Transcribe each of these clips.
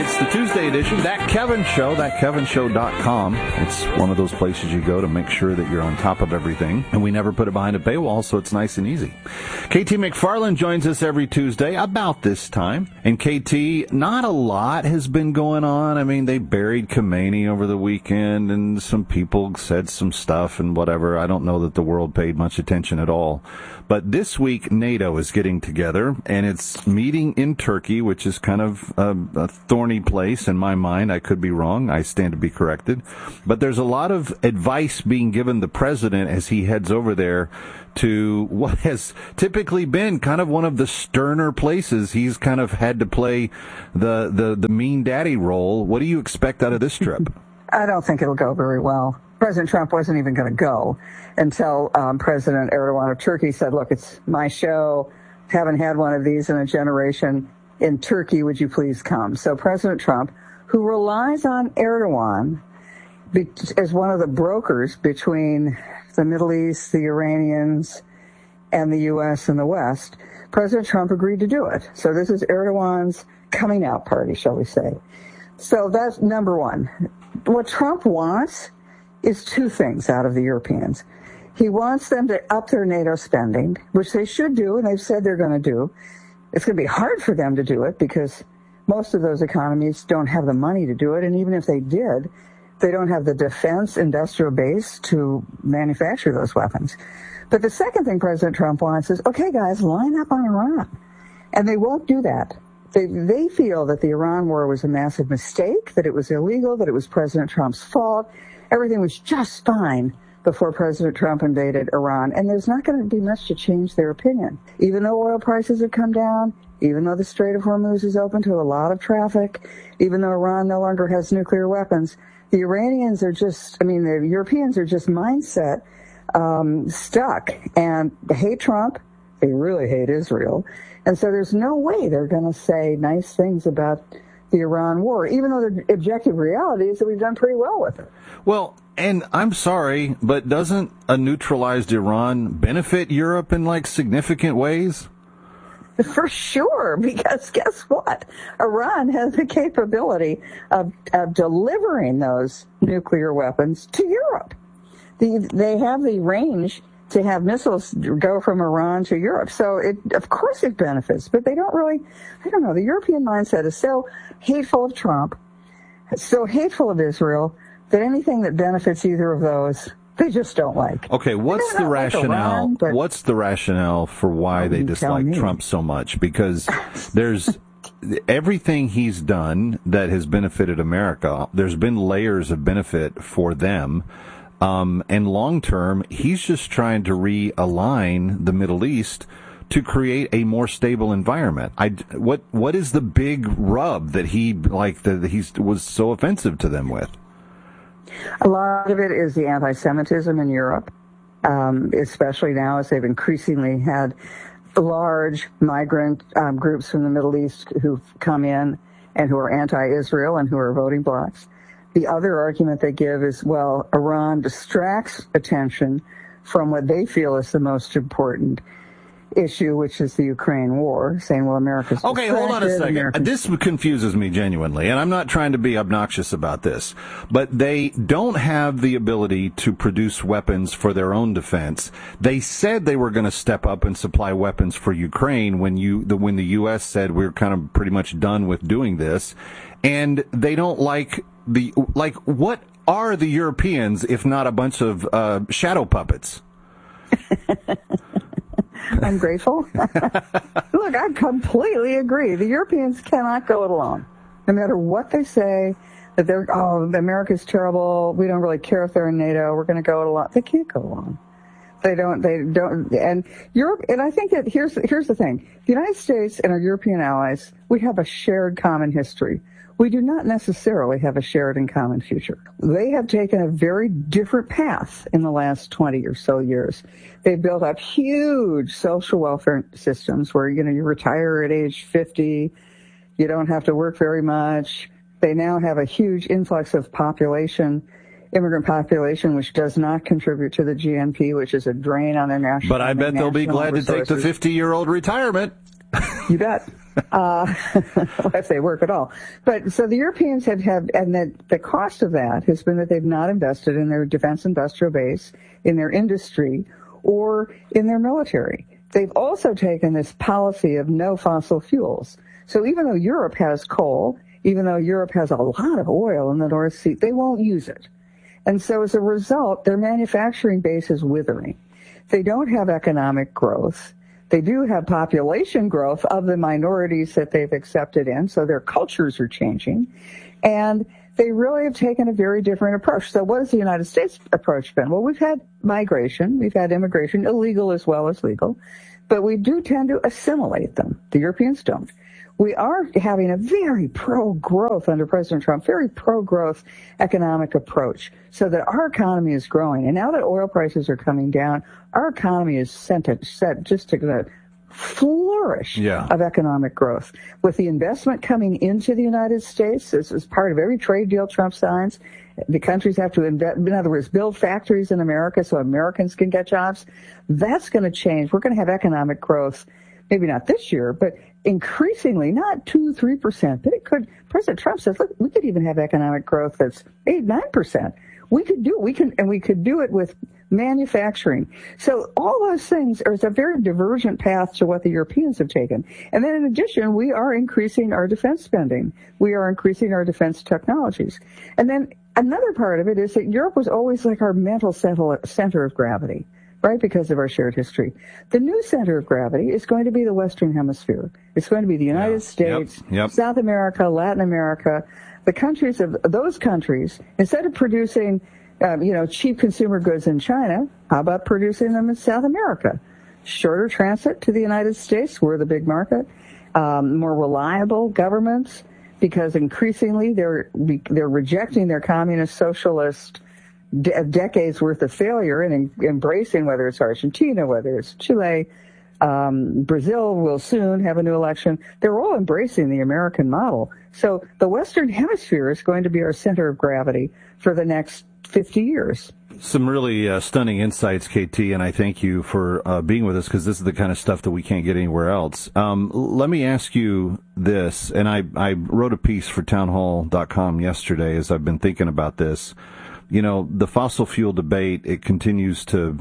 It's the Tuesday edition, That Kevin Show, thatkevinshow.com. It's one of those places you go to make sure that you're on top of everything, and we never put it behind a paywall, so it's nice and easy. KT McFarland joins us every Tuesday about this time, and KT, not a lot has been going on. I mean, they buried Khomeini over the weekend, and some people said some stuff and whatever. I don't know that the world paid much attention at all. But this week, NATO is getting together, and it's meeting in Turkey, which is kind of a thorny place in my mind. I could be wrong. I stand to be corrected. But there's a lot of advice being given the president as he heads over there to what has typically been kind of one of the sterner places. He's kind of had to play the mean daddy role. What do you expect out of this trip? I don't think it'll go very well. President Trump wasn't even going to go until President Erdogan of Turkey said, look, it's my show. Haven't had one of these in a generation. In Turkey, would you please come? So President Trump, who relies on Erdogan as one of the brokers between the Middle East, the Iranians, and the U.S. and the West, President Trump agreed to do it. So this is Erdogan's coming out party, shall we say. So that's number one. What Trump wants is two things out of the Europeans. He wants them to up their NATO spending, which they should do, and they've said they're going to do. It's going to be hard for them to do it because most of those economies don't have the money to do it, and even if they did, they don't have the defense industrial base to manufacture those weapons. But the second thing President Trump wants is, okay, guys, line up on Iran. And they won't do that. They feel that the Iran war was a massive mistake, that it was illegal, that it was President Trump's fault. Everything was just fine before President Trump invaded Iran, and there's not going to be much to change their opinion. Even though oil prices have come down, even though the Strait of Hormuz is open to a lot of traffic, even though Iran no longer has nuclear weapons, the Iranians are just, the Europeans are just mindset stuck, and they hate Trump, they really hate Israel, and so there's no way they're going to say nice things about the Iran war, even though the objective reality is that we've done pretty well with it. Well, and I'm sorry, but doesn't a neutralized Iran benefit Europe in significant ways? For sure, because guess what? Iran has the capability of delivering those nuclear weapons to Europe. They have the range to have missiles go from Iran to Europe. So of course it benefits, but they don't really, I don't know, the European mindset is so hateful of Trump, so hateful of Israel, that anything that benefits either of those, they just don't like. Okay, what's the rationale? Iran, what's the rationale for why they dislike Trump so much? Because there's everything he's done that has benefited America. There's been layers of benefit for them. And long term, he's just trying to realign the Middle East to create a more stable environment. What is the big rub that he was so offensive to them with? A lot of it is the anti-Semitism in Europe, especially now as they've increasingly had large migrant groups from the Middle East who've come in and who are anti-Israel and who are voting blocs. The other argument they give is, well, Iran distracts attention from what they feel is the most important issue, which is the Ukraine war, saying, well, America's okay, hold on a second. This confuses me genuinely, and I'm not trying to be obnoxious about this, but they don't have the ability to produce weapons for their own defense. They said they were going to step up and supply weapons for Ukraine when the U.S. said we're kind of pretty much done with doing this, and they don't like what are the Europeans if not a bunch of shadow puppets? I'm grateful. Look, I completely agree. The Europeans cannot go it alone. No matter what they say, that America's terrible, we don't really care if they're in NATO, we're going to go it alone. They can't go alone. They don't, and Europe, and I think that here's the thing. The United States and our European allies, we have a shared common history. We do not necessarily have a shared and common future. They have taken a very different path in the last 20 or so years. They've built up huge social welfare systems where, you retire at age 50, you don't have to work very much. They now have a huge influx of immigrant population, which does not contribute to the GNP, which is a drain on their national. But I bet they'll be glad to take the 50-year-old retirement. You bet. if they work at all. But so the Europeans have and the cost of that has been that they've not invested in their defense industrial base, in their industry, or in their military. They've also taken this policy of no fossil fuels. So even though Europe has coal, even though Europe has a lot of oil in the North Sea, they won't use it. And so as a result, their manufacturing base is withering. They don't have economic growth. They do have population growth of the minorities that they've accepted in, so their cultures are changing. And they really have taken a very different approach. So what has the United States approach been? Well, we've had migration, we've had immigration, illegal as well as legal, but we do tend to assimilate them. The Europeans don't. We are having a very pro-growth under President Trump, very pro-growth economic approach so that our economy is growing. And now that oil prices are coming down, our economy is set just to flourish of economic growth. With the investment coming into the United States, this is part of every trade deal Trump signs. The countries have to invest, in other words, build factories in America so Americans can get jobs. That's going to change. We're going to have economic growth, maybe not this year, but increasingly, not 2-3%, but it could. President Trump says, look, we could even have economic growth that's 8-9%. We could do it. We could do it with manufacturing. So all those things are a very divergent path to what the Europeans have taken. And then in addition, we are increasing our defense spending. We are increasing our defense technologies. And then another part of it is that Europe was always like our mental center of gravity, right, because of our shared history. The new center of gravity is going to be the Western Hemisphere. It's going to be the United States, South America, Latin America, the countries of those countries. Instead of producing, cheap consumer goods in China, how about producing them in South America? Shorter transit to the United States, we're the big market, more reliable governments, because increasingly they're rejecting their communist socialist decades worth of failure and embracing, whether it's Argentina, whether it's Chile, Brazil will soon have a new election. They're all embracing the American model. So the Western Hemisphere is going to be our center of gravity for the next 50 years. Some really stunning insights, KT, and I thank you for being with us, because this is the kind of stuff that we can't get anywhere else. Let me ask you this, and I wrote a piece for townhall.com yesterday as I've been thinking about this. The fossil fuel debate, it continues to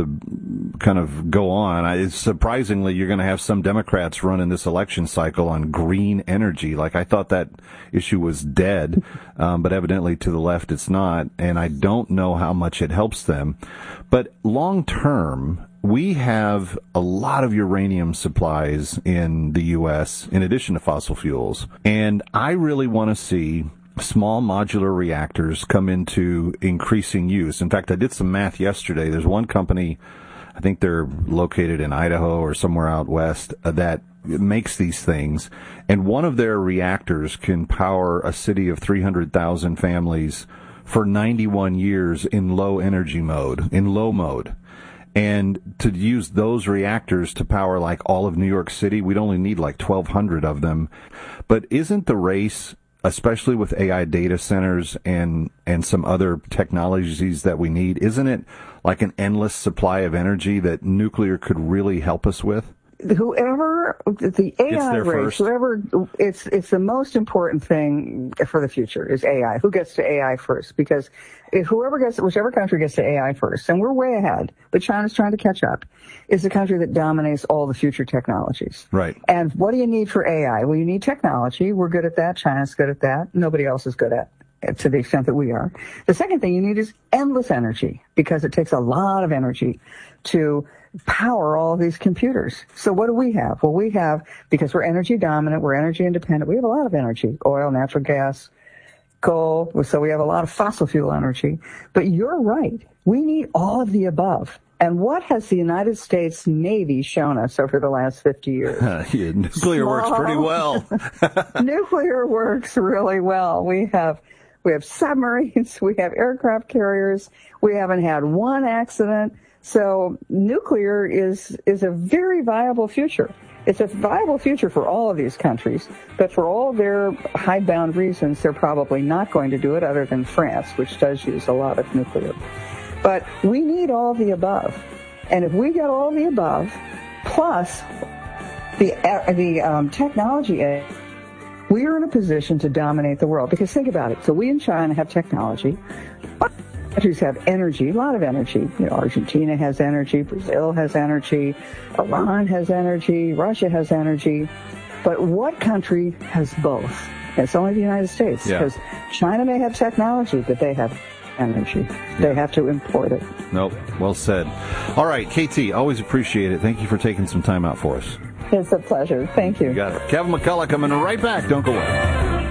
kind of go on. Surprisingly, you're going to have some Democrats running this election cycle on green energy. Like, I thought that issue was dead, but evidently to the left it's not, and I don't know how much it helps them. But long term, we have a lot of uranium supplies in the U.S. in addition to fossil fuels, and I really want to see small modular reactors come into increasing use. In fact, I did some math yesterday. There's one company, I think they're located in Idaho or somewhere out west, that makes these things. And one of their reactors can power a city of 300,000 families for 91 years in low energy mode, in low mode. And to use those reactors to power like all of New York City, we'd only need like 1,200 of them. But isn't the race, especially with AI data centers and some other technologies that we need, isn't it like an endless supply of energy that nuclear could really help us with? Whoever the AI race, whoever it's the most important thing for the future is AI. Who gets to AI first? Because whichever country gets to AI first, and we're way ahead, but China's trying to catch up, is the country that dominates all the future technologies. Right. And what do you need for AI? Well, you need technology. We're good at that. China's good at that. Nobody else is good at it to the extent that we are. The second thing you need is endless energy, because it takes a lot of energy to power all of these computers. So what do we have? Well, we have, because we're energy dominant, we're energy independent, we have a lot of energy, oil, natural gas, coal, so we have a lot of fossil fuel energy. But you're right. We need all of the above. And what has the United States Navy shown us over the last 50 years? Nuclear works pretty well. Nuclear works really well. We have submarines, we have aircraft carriers, we haven't had one accident. So nuclear is a very viable future. It's a viable future for all of these countries, but for all their hidebound reasons, they're probably not going to do it, other than France, which does use a lot of nuclear. But we need all the above. And if we get all the above, plus the technology age, we are in a position to dominate the world. Because think about it. So we in China have technology. Countries have energy, a lot of energy. Argentina has energy, Brazil has energy, Iran has energy, Russia has energy. But what country has both? It's only the United States. Because China may have technology, but they have energy. They have to import it. Nope. Well said. All right, KT, always appreciate it. Thank you for taking some time out for us. It's a pleasure. Thank you. You got it. Kevin McCullough coming right back. Don't go away.